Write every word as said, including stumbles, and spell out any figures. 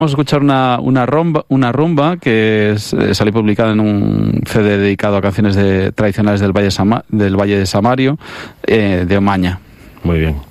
Vamos a escuchar una, una, rumba, una rumba que es, eh, salió publicada en un C D dedicado a canciones de, tradicionales del Valle, Sama, del Valle de Samario, eh, de Omaña. Muy bien.